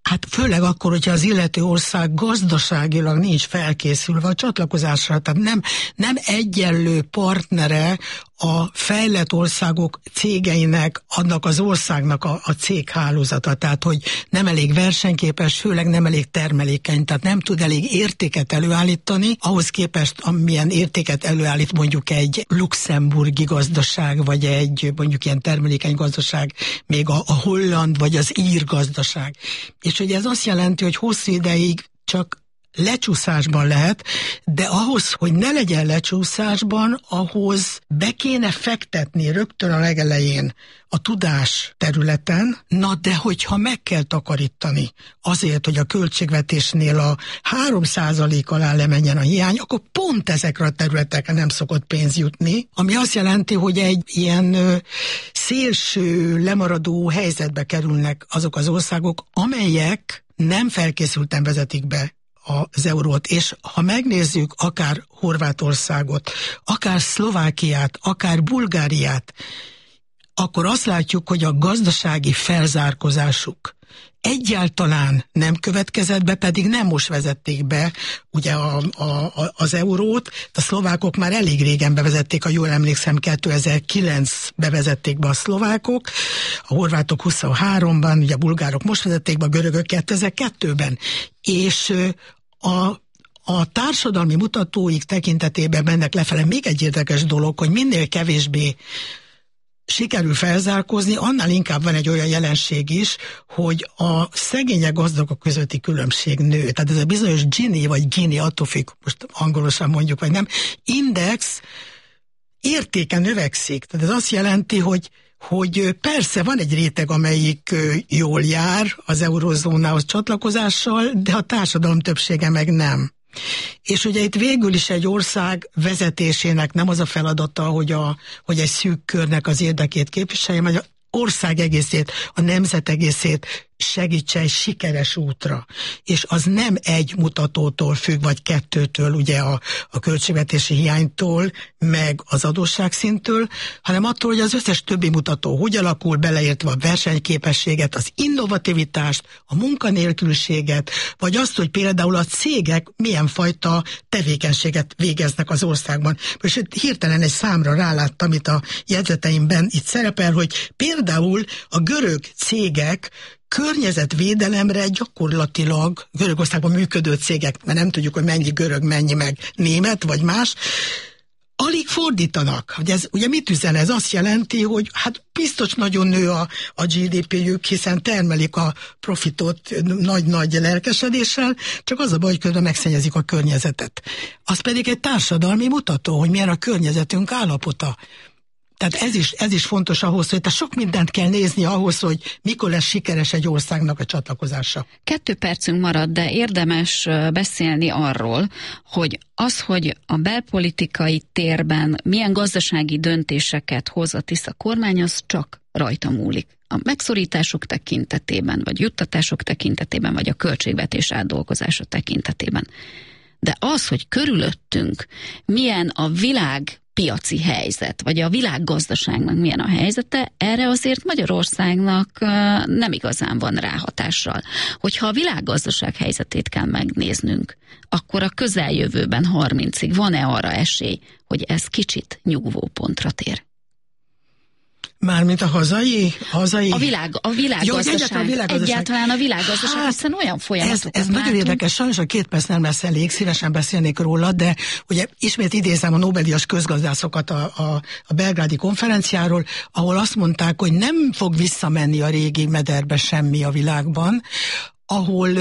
Hát főleg akkor, hogyha az illető ország gazdaságilag nincs felkészülve a csatlakozásra, tehát nem egyenlő partnere a fejlett országok cégeinek, annak az országnak a céghálózata, tehát hogy nem elég versenyképes, főleg nem elég termelékeny, tehát nem tud elég értéket előállítani, ahhoz képest, amilyen értéket előállít mondjuk egy luxemburgi gazdaság, vagy egy mondjuk ilyen termelékeny gazdaság, még a holland, vagy az ír gazdaság. És hogy ez azt jelenti, hogy hosszú ideig csak lecsúszásban lehet, de ahhoz, hogy ne legyen lecsúszásban, ahhoz be kéne fektetni rögtön a legelején a tudás területen, na de hogyha meg kell takarítani azért, hogy a költségvetésnél a 3% alá lemenjen a hiány, akkor pont ezekre a területekre nem szokott pénz jutni, ami azt jelenti, hogy egy ilyen szélső, lemaradó helyzetbe kerülnek azok az országok, amelyek nem felkészülten vezetik be az eurót, és ha megnézzük akár Horvátországot, akár Szlovákiát, akár Bulgáriát, akkor azt látjuk, hogy a gazdasági felzárkózásuk egyáltalán nem következett be, pedig nem most vezették be ugye az eurót. A szlovákok már elég régen bevezették, ha jól emlékszem, 2009-ben vezették be a szlovákok, a horvátok 23-ban, ugye a bulgárok most vezették be, a görögök 2002-ben. És a társadalmi mutatóik tekintetében mennek lefele. Még egy érdekes dolog, hogy minél kevésbé sikerül felzárkózni, annál inkább van egy olyan jelenség is, hogy a szegények gazdagok közötti különbség nő. Tehát ez a bizonyos Gini vagy Gini, attól függ, most angolosan mondjuk, vagy nem, index értéke növekszik. Tehát ez azt jelenti, hogy persze van egy réteg, amelyik jól jár az eurozónához csatlakozással, de a társadalom többsége meg nem. És ugye itt végül is egy ország vezetésének nem az a feladata, hogy egy szűk körnek az érdekét képviselje, vagy az ország egészét, a nemzet egészét segítse egy sikeres útra. És az nem egy mutatótól függ, vagy kettőtől, ugye a költségvetési hiánytól, meg az adósságszintől, hanem attól, hogy az összes többi mutató hogy alakul, beleértve a versenyképességet, az innovativitást, a munkanélküliséget, vagy azt, hogy például a cégek milyen fajta tevékenységet végeznek az országban. És hirtelen egy számra ráláttam, amit a jegyzeteimben itt szerepel, hogy például a görög cégek környezetvédelemre gyakorlatilag Görögországban működő cégek, mert nem tudjuk, hogy mennyi görög, mennyi meg német, vagy más, alig fordítanak. Ez, ugye mit üzen? Ez azt jelenti, hogy hát biztos nagyon nő a GDP-jük, hiszen termelik a profitot nagy-nagy lelkesedéssel, csak az a baj, hogy közben megszennyezik a környezetet. Az pedig egy társadalmi mutató, hogy milyen a környezetünk állapota. Tehát ez is fontos ahhoz, hogy sok mindent kell nézni ahhoz, hogy mikor lesz sikeres egy országnak a csatlakozása. 2 percünk marad, de érdemes beszélni arról, hogy a belpolitikai térben milyen gazdasági döntéseket hoz a Tisza kormány, az csak rajta múlik. A megszorítások tekintetében, vagy juttatások tekintetében, vagy a költségvetés átdolgozása tekintetében. De az, hogy körülöttünk milyen a világpiaci helyzet, vagy a világgazdaságnak milyen a helyzete, erre azért Magyarországnak nem igazán van ráhatással. Hogyha a világgazdaság helyzetét kell megnéznünk, akkor a közeljövőben 30-ig van-e arra esély, hogy ez kicsit nyugvópontra tér? Mármint a hazai? A világgazdaság. Egyáltalán a világgazdaság, hiszen olyan folyamatokat Ez nagyon érdekes, sajnos a 2 perc nem lesz elég, szívesen beszélnék róla, de ugye ismét idézem a Nobel-díjas közgazdászokat a belgrádi konferenciáról, ahol azt mondták, hogy nem fog visszamenni a régi mederbe semmi a világban, ahol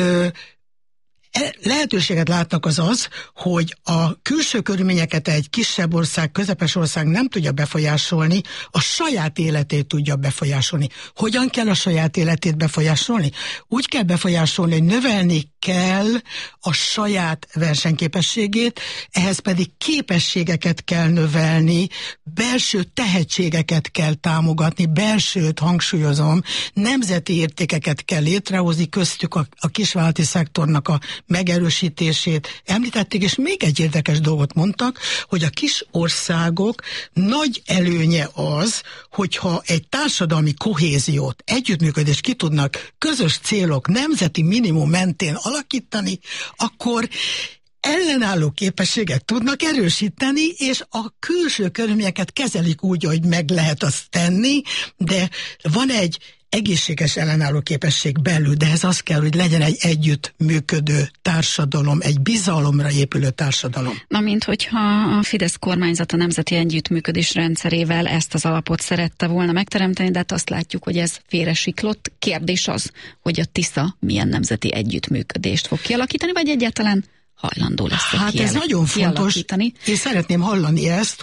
lehetőséget látnak az, hogy a külső körülményeket egy kisebb ország, közepes ország nem tudja befolyásolni, a saját életét tudja befolyásolni. Hogyan kell a saját életét befolyásolni? Úgy kell befolyásolni, hogy növelni kell a saját versenyképességét, ehhez pedig képességeket kell növelni, belső tehetségeket kell támogatni, belsőt hangsúlyozom, nemzeti értékeket kell létrehozni, köztük a kisvállalati szektornak a megerősítését említették, és még egy érdekes dolgot mondtak, hogy a kis országok nagy előnye az, hogyha egy társadalmi kohéziót, együttműködést ki tudnak közös célok, nemzeti minimum mentén alakítani, akkor ellenálló képességet tudnak erősíteni, és a külső körülményeket kezelik úgy, hogy meg lehet azt tenni, de van egy egészséges ellenálló képesség belül, de ez az kell, hogy legyen egy együttműködő társadalom, egy bizalomra épülő társadalom. Na, mint hogyha a Fidesz kormányzat a nemzeti együttműködés rendszerével ezt az alapot szerette volna megteremteni, de hát azt látjuk, hogy ez félresiklott. Kérdés az, hogy a Tisza milyen nemzeti együttműködést fog kialakítani, vagy egyáltalán hajlandó lesz. Hát ez nagyon fontos, és szeretném hallani ezt,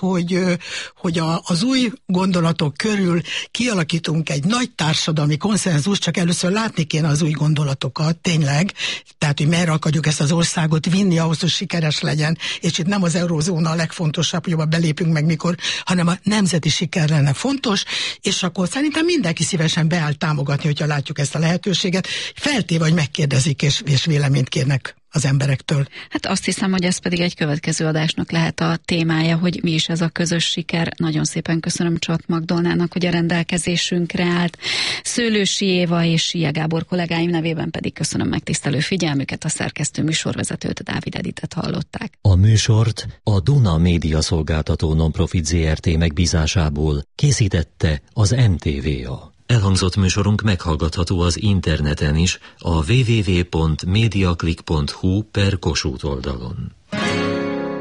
hogy az új gondolatok körül kialakítunk egy nagy társadalmi konszenzus, csak először látni kéne az új gondolatokat, tényleg, tehát, hogy merre akarjuk ezt az országot vinni ahhoz, hogy sikeres legyen, és itt nem az eurózóna a legfontosabb, hogy abba belépünk meg mikor, hanem a nemzeti siker lenne fontos, és akkor szerintem mindenki szívesen beáll támogatni, hogyha látjuk ezt a lehetőséget, feltéve, hogy megkérdezik és véleményt kérnek az emberektől. Hát azt hiszem, hogy ez pedig egy következő adásnak lehet a témája, hogy mi is ez a közös siker. Nagyon szépen köszönöm Csat Magdolnának, hogy a rendelkezésünkre állt. Szőlősi Éva és Sia Gábor kollégáim nevében pedig köszönöm megtisztelő figyelmüket, a szerkesztő műsorvezetőt, Dávid Editet hallották. A műsort a Duna Média Szolgáltató Nonprofit Zrt. Megbízásából készítette az MTVA. Elhangzott műsorunk meghallgatható az interneten is, a www.mediaclick.hu/Kossuth oldalon.